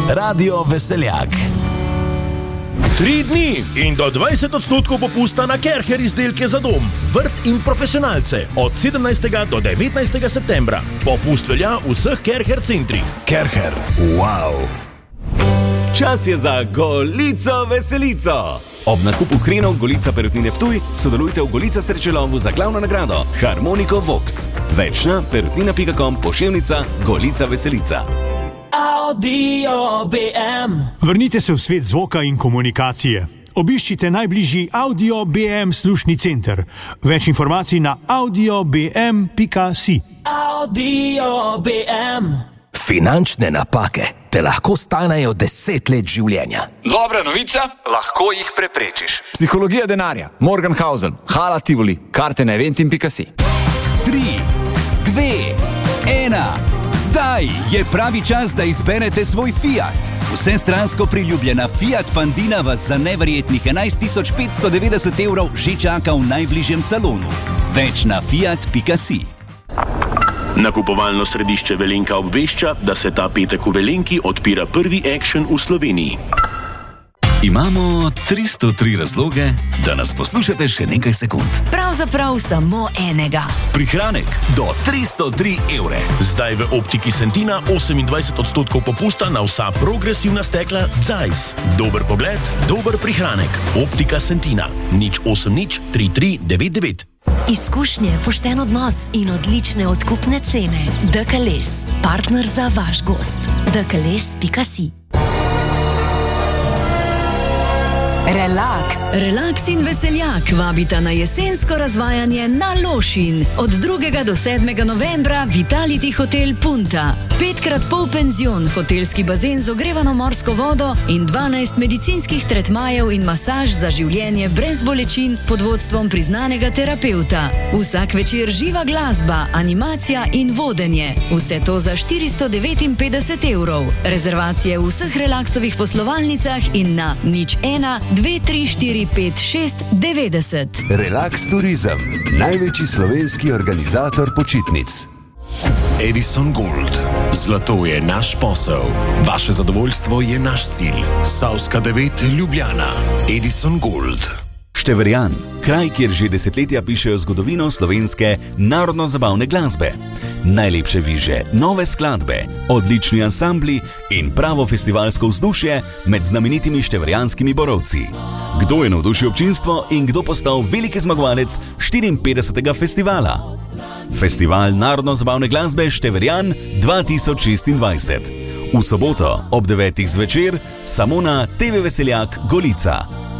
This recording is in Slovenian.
Radio Veseljak. 3 dni in do 20% popusta na Kerher izdelke za dom, vrt in profesionalce od 17. do 19. septembra. Popust velja v vseh Kerher centrih. Kerher, wow! Čas je za Golico veselico. Ob nakupu hrenov Golica Perutnine Ptuj sodelujte v Golica srečelovu za glavno nagrado Harmoniko Vox. Več na perutnina.com poševnica Golica veselica. Audio BM. Vrnite se v svet zvoka in komunikacije. Obiščite najbližji Audio BM slušni center. Več informacij na audiobm.si. Audio BM. Finančne napake te lahko stanejo 10 let življenja. Dobra novica, lahko jih preprečiš. Psihologija denarja, Morgenhausen, Hala Tivoli, karte na eventim.si. 3, 2, 1. Zdaj je pravi čas, da izberete svoj Fiat. Vsestransko priljubljena Fiat Pandina vas za neverjetnih 11.590 € že čaka v najbližjem salonu. Več na fiat.si. Nakupovalno središče Velenka obvešča, da se ta petek v Velenki odpira prvi Action v Sloveniji. Imamo 303 razloge, da nas poslušate še nekaj sekund. Pravzaprav samo enega. Prihranek do 303 €. Zdaj v Optiki Sentina 28% popusta na vsa progresivna stekla Zeiss. Dober pogled, dober prihranek. Optika Sentina. 080 33 99. Izkušnje, pošten odnos in odlične odkupne cene. DKLS, partner za vaš gost. DKLS.si. Relaks in Veseljak vabita na jesensko razvajanje na Lošin. Od 2. do 7. novembra Vitality Hotel Punta. 5x pol penzion, hotelski bazen z ogrevano morsko vodo in 12 medicinskih tretmajev in masaž za življenje brez bolečin pod vodstvom priznanega terapeuta. Vsak večer živa glasba, animacija in vodenje. Vse to za 459 €. Rezervacije v vseh relaksovih poslovalnicah in na 01 23456 90. Relax Turizem, največji slovenski organizator počitnic. Edison Gold. Zlato je naš posel. Vaše zadovoljstvo je naš cilj. Savska 9, Ljubljana. Edison Gold. Števerjan, kraj, kjer že desetletja pišejo zgodovino slovenske narodno-zabavne glasbe. Najlepše viže, nove skladbe, odlični ansambli in pravo festivalsko vzdušje med znamenitimi števerjanskimi borovci. Kdo je navdušil občinstvo in kdo postal veliki zmagovalec 54. festivala? Festival narodno-zabavne glasbe Števerjan 2026. V soboto ob 9. zvečer samo na TV Veseljak Golica.